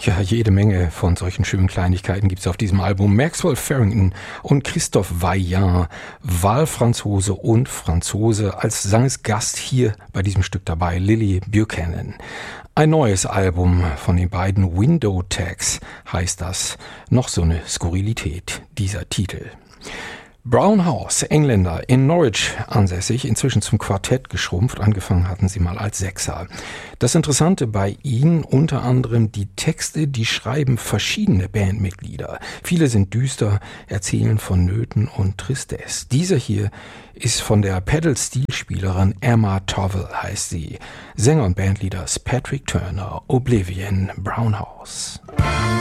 Ja, jede Menge von solchen schönen Kleinigkeiten gibt's auf diesem Album. Maxwell Farrington und Christophe Vaillant, Wahlfranzose und Franzose, als Sangesgast hier bei diesem Stück dabei, Lily Buchanan. Ein neues Album von den beiden, Window Tags heißt das. Noch so eine Skurrilität, dieser Titel. Brown House, Engländer, in Norwich ansässig, inzwischen zum Quartett geschrumpft. Angefangen hatten sie mal als Sechser. Das Interessante bei ihnen unter anderem die Texte, die schreiben verschiedene Bandmitglieder. Viele sind düster, erzählen von Nöten und Tristesse. Dieser hier ist von der Pedal-Steel-Spielerin Emma Tovell, heißt sie. Sänger und Bandleader Patrick Turner, Oblivion, Brown House.